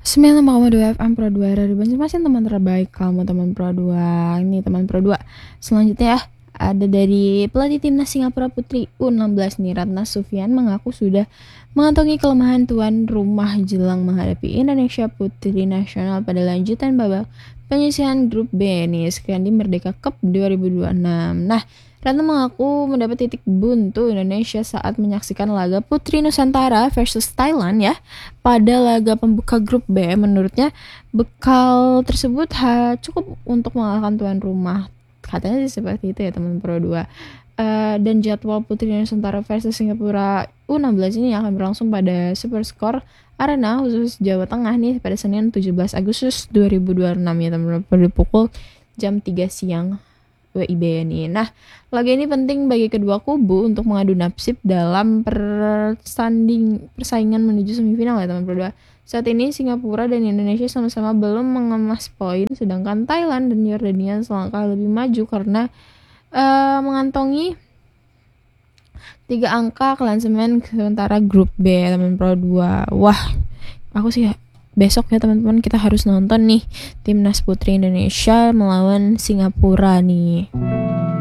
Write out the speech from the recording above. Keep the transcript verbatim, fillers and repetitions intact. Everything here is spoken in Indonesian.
sembilan puluh lima koma dua F M Pro dua Radio Banjarmasin, teman terbaik kamu, teman Pro dua. Ini teman Pro dua. Selanjutnya ada dari pelatih timnas Singapura Putri U enam belas nih, Ratna Sufian mengaku sudah mengantongi kelemahan tuan rumah jelang menghadapi Indonesia Putri Nasional pada lanjutan babak penyisihan grup B nih sekian di Merdeka Cup dua ribu dua puluh enam. Nah, Ratna mengaku mendapat titik buntu Indonesia saat menyaksikan laga Putri Nusantara versus Thailand ya pada laga pembuka grup B. Menurutnya bekal tersebut ha, cukup untuk mengalahkan tuan rumah. Katanya sih seperti itu ya teman Pro dua. Uh, dan jadwal Putri Nusantara versus Singapura U enam belas ini akan berlangsung pada Super Score Arena khusus Jawa Tengah nih pada Senin tujuh belas Agustus dua ribu dua puluh enam ya teman-teman, pada pukul jam tiga siang W I B nih. Nah, laga ini penting bagi kedua kubu untuk mengadu nasib dalam persanding persaingan menuju semifinal ya teman berdua. Saat ini Singapura dan Indonesia sama-sama belum mengemas poin, sedangkan Thailand dan Yordania selangkah lebih maju karena uh, mengantongi tiga angka klasemen sementara grup B teman Pro dua. Wah, aku sih besok ya teman-teman kita harus nonton nih timnas putri Indonesia melawan Singapura nih.